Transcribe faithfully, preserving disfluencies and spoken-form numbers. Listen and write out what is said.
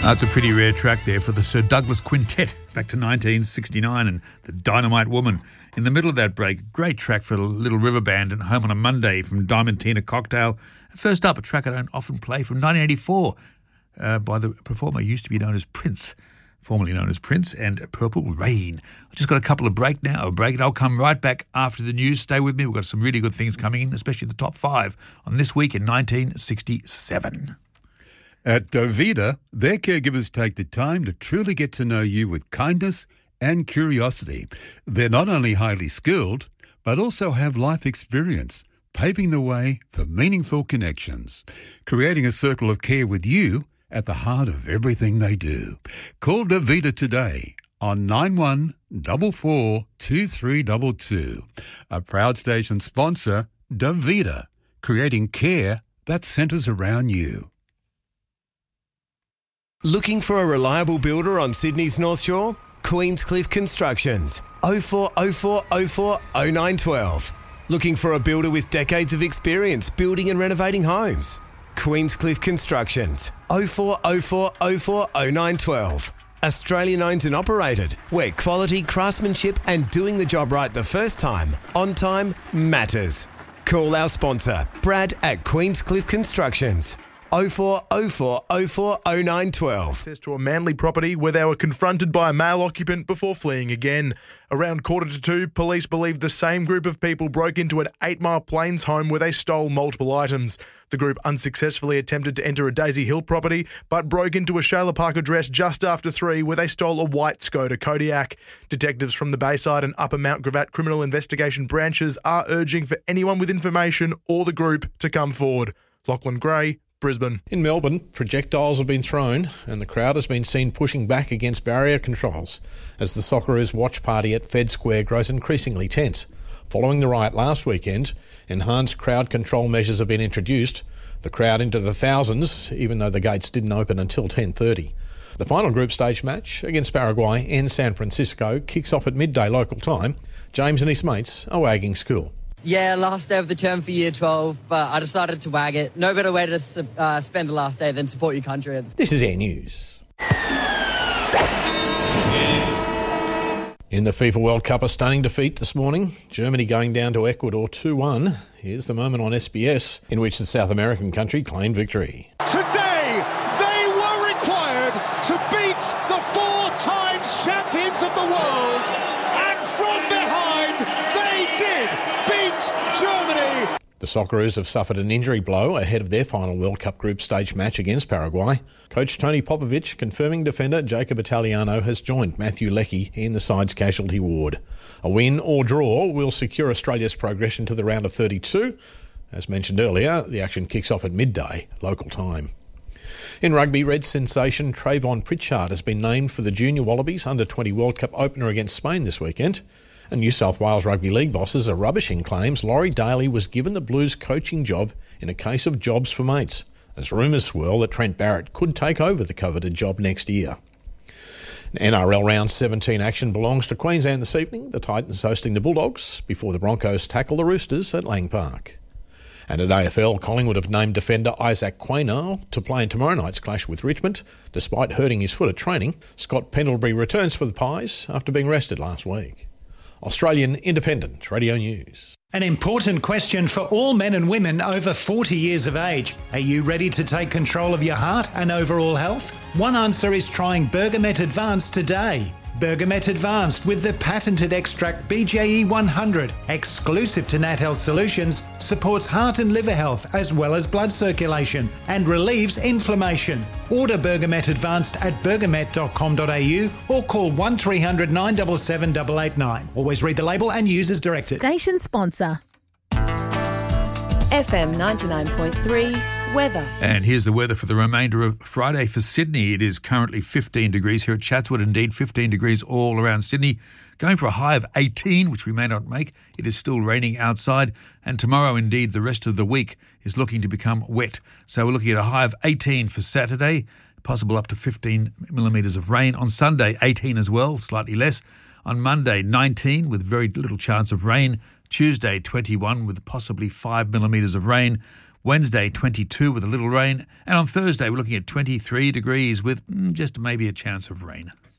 That's a pretty rare track there for the Sir Douglas Quintet back to nineteen sixty-nine and the Dynamite Woman. In the middle of that break, great track for Little River Band and Home on a Monday from Diamantina Cocktail. First up, a track I don't often play from nineteen eighty-four uh, by the performer who used to be known as Prince, formerly known as Prince, and Purple Rain. I've just got a couple of break now, a break, and I'll come right back after the news. Stay with me. We've got some really good things coming in, especially the top five on This Week in nineteen sixty-seven. At Dovida, their caregivers take the time to truly get to know you with kindness and curiosity. They're not only highly skilled, but also have life experience, paving the way for meaningful connections, creating a circle of care with you at the heart of everything they do. Call Dovida today on nine one four four two three two two. A proud station sponsor, Dovida, creating care that centres around you. Looking for a reliable builder on Sydney's North Shore? Queenscliff Constructions, oh four oh four oh four oh nine one two. Looking for a builder with decades of experience building and renovating homes? Queenscliff Constructions, oh four oh four oh four oh nine one two. Australian owned and operated, where quality, craftsmanship and doing the job right the first time, on time, matters. Call our sponsor, Brad at Queenscliff Constructions. oh four oh four oh four oh nine one two. Access to a Manly property where they were confronted by a male occupant before fleeing again. Around quarter to two, police believe the same group of people broke into an Eight Mile Plains home where they stole multiple items. The group unsuccessfully attempted to enter a Daisy Hill property, but broke into a Shayla Park address just after three where they stole a white Skoda Kodiak. Detectives from the Bayside and Upper Mount Gravatt criminal investigation branches are urging for anyone with information or the group to come forward. Lachlan Gray, Brisbane. In Melbourne, projectiles have been thrown and the crowd has been seen pushing back against barrier controls as the Socceroos watch party at Fed Square grows increasingly tense. Following the riot last weekend, enhanced crowd control measures have been introduced. The crowd into the thousands, even though the gates didn't open until ten thirty. The final group stage match against Paraguay in San Francisco kicks off at midday local time. James and his mates are wagging school. Yeah, last day of the term for year twelve, but I decided to wag it. No better way to uh, spend the last day than support your country. This is Air News. In the FIFA World Cup, a stunning defeat this morning. Germany going down to Ecuador two one. Here's the moment on S B S in which the South American country claimed victory. Today, they were required to beat the four times champions of the world. And from behind, they did beat Germany. The Socceroos have suffered an injury blow ahead of their final World Cup group stage match against Paraguay. Coach Tony Popovic confirming defender Jacob Italiano has joined Matthew Leckie in the side's casualty ward. A win or draw will secure Australia's progression to the round of thirty-two. As mentioned earlier, the action kicks off at midday, local time. In rugby, Reds sensation Trayvon Pritchard has been named for the Junior Wallabies under twenty World Cup opener against Spain this weekend. And New South Wales Rugby League bosses are rubbishing claims Laurie Daly was given the Blues coaching job in a case of jobs for mates, as rumours swirl that Trent Barrett could take over the coveted job next year. N R L Round seventeen action belongs to Queensland this evening, the Titans hosting the Bulldogs before the Broncos tackle the Roosters at Lang Park. And at A F L, Collingwood have named defender Isaac Quaynor to play in tomorrow night's clash with Richmond. Despite hurting his foot at training, Scott Pendlebury returns for the Pies after being rested last week. Australian Independent Radio News. An important question for all men and women over forty years of age. Are you ready to take control of your heart and overall health? One answer is trying Bergamet Advanced today. Bergamet Advanced with the patented extract B J E one hundred, exclusive to Nat Health Solutions, supports heart and liver health as well as blood circulation and relieves inflammation. Order Bergamet Advanced at bergamet dot com dot a u or call one three hundred nine seven seven eight eight nine. Always read the label and use as directed. Station sponsor. F M ninety-nine point three weather. And here's the weather for the remainder of Friday for Sydney. It is currently fifteen degrees here at Chatswood. Indeed, fifteen degrees all around Sydney. Going for a high of eighteen, which we may not make. It is still raining outside. And tomorrow, indeed, the rest of the week is looking to become wet. So we're looking at a high of eighteen for Saturday, possible up to fifteen millimetres of rain. On Sunday, eighteen as well, slightly less. On Monday, nineteen with very little chance of rain. Tuesday, twenty-one with possibly five millimetres of rain. Wednesday, twenty-two with a little rain. And on Thursday, we're looking at twenty-three degrees with mm, just maybe a chance of rain.